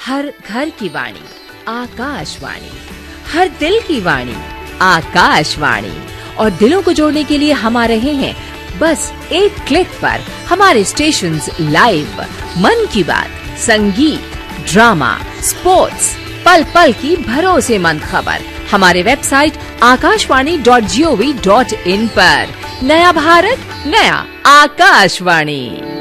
हर घर की वाणी आकाशवाणी, हर दिल की वाणी आकाशवाणी। और दिलों को जोड़ने के लिए हम आ रहे हैं बस एक क्लिक पर हमारे स्टेशंस लाइव। मन की बात, संगीत, ड्रामा, स्पोर्ट्स, पल पल की भरोसेमंद खबर हमारे वेबसाइट akashvani.gov.in पर। नया भारत, नया आकाशवाणी।